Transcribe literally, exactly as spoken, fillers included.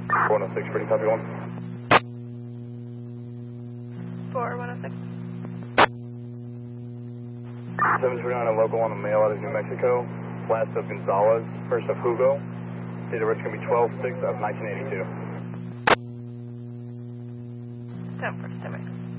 one oh six, pretty copy one. four one oh six. seven two nine, a local on a mail out of New Mexico. Last of Gonzalez, first of Hugo. Date of birth going to be twelve six of nineteen eighty-two. ten for Pacific.